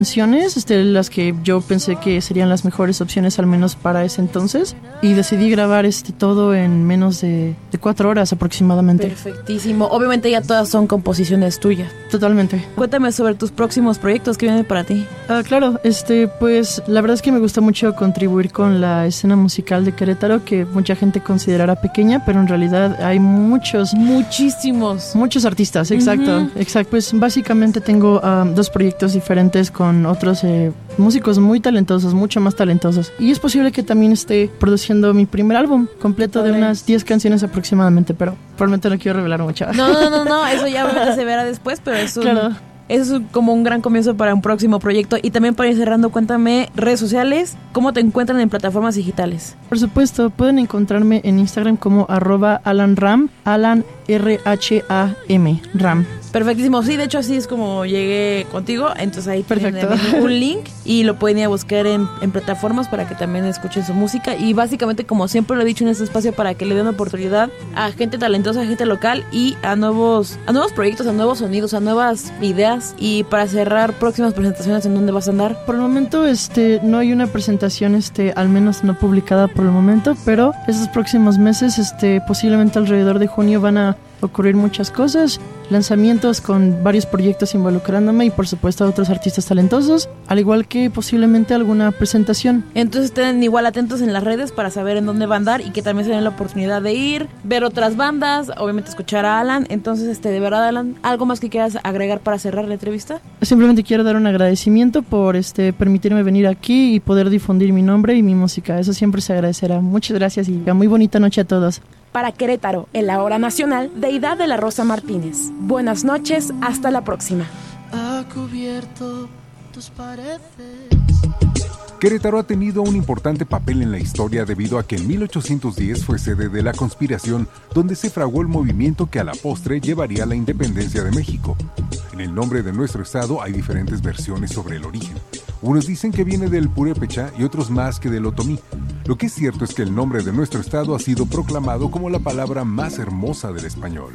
canciones, las que yo pensé que serían las mejores opciones al menos para ese entonces, y decidí grabar todo en menos de 4 horas aproximadamente. Perfectísimo. Obviamente ya todas son composiciones tuyas. Totalmente. Cuéntame sobre tus próximos proyectos que vienen para ti. Claro, pues la verdad es que me gusta mucho contribuir con la escena musical de Querétaro, que mucha gente considerará pequeña, pero en realidad hay muchos artistas, exacto. Pues básicamente tengo 2 proyectos diferentes con otros músicos muy talentosos, mucho más talentosos, y es posible que también esté produciendo mi primer álbum completo de unas 10 canciones aproximadamente, pero probablemente no quiero revelar mucho. No, eso ya se verá después, pero eso es como un gran comienzo para un próximo proyecto. Y también para ir cerrando, cuéntame redes sociales, ¿cómo te encuentran en plataformas digitales? Por supuesto, pueden encontrarme en Instagram como @AlanRam, Alan R-H-A-M, Ram. Perfectísimo, sí, de hecho así es como llegué contigo, entonces ahí tienen un link y lo pueden ir a buscar en plataformas para que también escuchen su música, y básicamente, como siempre lo he dicho en este espacio, para que le den oportunidad a gente talentosa, a gente local y a nuevos proyectos, a nuevos sonidos, a nuevas ideas. Y para cerrar, próximas presentaciones, ¿en dónde vas a andar? Por el momento no hay una presentación al menos no publicada por el momento, pero esos próximos meses posiblemente alrededor de junio van a ocurrir muchas cosas, lanzamientos con varios proyectos involucrándome y por supuesto a otros artistas talentosos, al igual que posiblemente alguna presentación. Entonces estén igual atentos en las redes para saber en dónde va a andar, y que también se den la oportunidad de ir, ver otras bandas, obviamente escuchar a Alan. Entonces, de verdad, Alan, ¿algo más que quieras agregar para cerrar la entrevista? Simplemente quiero dar un agradecimiento por permitirme venir aquí y poder difundir mi nombre y mi música. Eso siempre se agradecerá. Muchas gracias y muy bonita noche a todos. Para Querétaro, en la hora nacional, Deidad de la Rosa Martínez. Buenas noches, hasta la próxima. Ha cubierto tus paredes. Querétaro ha tenido un importante papel en la historia debido a que en 1810 fue sede de la conspiración donde se fraguó el movimiento que a la postre llevaría a la independencia de México. En el nombre de nuestro estado hay diferentes versiones sobre el origen. Unos dicen que viene del purépecha y otros más que del otomí. Lo que es cierto es que el nombre de nuestro estado ha sido proclamado como la palabra más hermosa del español.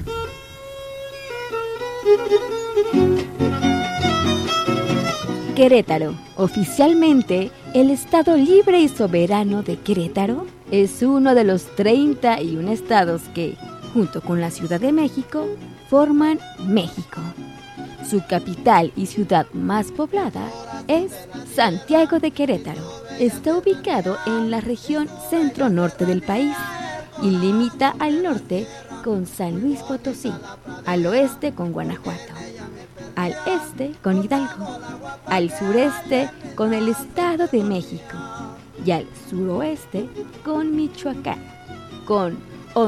Querétaro. Oficialmente, el Estado Libre y Soberano de Querétaro es uno de los 31 estados que, junto con la Ciudad de México, forman México. Su capital y ciudad más poblada es Santiago de Querétaro. Está ubicado en la región centro-norte del país y limita al norte con San Luis Potosí, al oeste con Guanajuato, al este con Hidalgo, al sureste con el Estado de México y al suroeste con Michoacán, con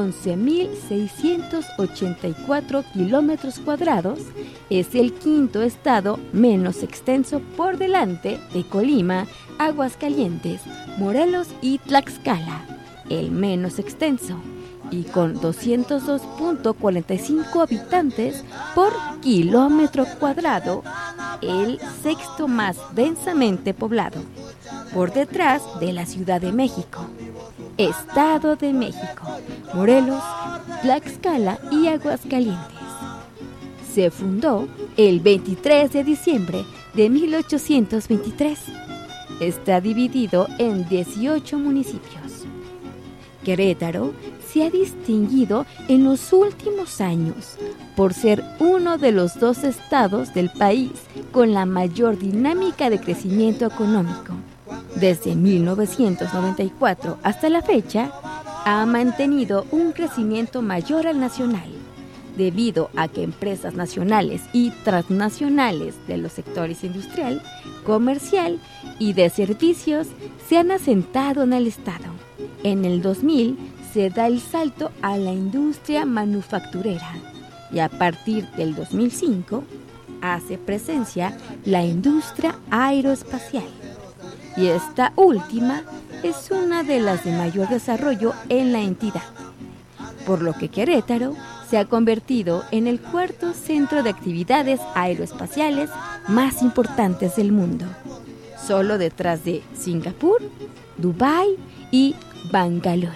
11.684 kilómetros cuadrados. Es el quinto estado menos extenso por delante de Colima, Aguascalientes, Morelos y Tlaxcala, el menos extenso, y con 202.45 habitantes por kilómetro cuadrado, el sexto más densamente poblado, por detrás de la Ciudad de México, Estado de México, Morelos, Tlaxcala y Aguascalientes. Se fundó el 23 de diciembre de 1823. Está dividido en 18 municipios. Querétaro se ha distinguido en los últimos años por ser uno de los 2 estados del país con la mayor dinámica de crecimiento económico. Desde 1994 hasta la fecha, ha mantenido un crecimiento mayor al nacional, debido a que empresas nacionales y transnacionales de los sectores industrial, comercial y de servicios se han asentado en el estado. En el 2000 se da el salto a la industria manufacturera y a partir del 2005 hace presencia la industria aeroespacial. Y esta última es una de las de mayor desarrollo en la entidad, por lo que Querétaro se ha convertido en el 4º centro de actividades aeroespaciales más importantes del mundo, solo detrás de Singapur, Dubái y Bangalore.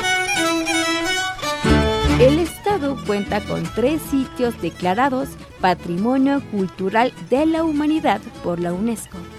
El estado cuenta con 3 sitios declarados Patrimonio Cultural de la Humanidad por la UNESCO.